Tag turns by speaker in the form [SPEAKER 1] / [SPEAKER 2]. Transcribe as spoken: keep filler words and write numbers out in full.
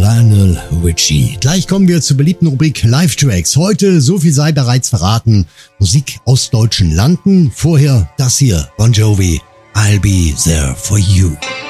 [SPEAKER 1] Lionel Richie. Gleich kommen wir zur beliebten Rubrik Live-Tracks. Heute, so viel sei bereits verraten, Musik aus deutschen Landen. Vorher das hier, Bon Jovi, I'll Be There For You.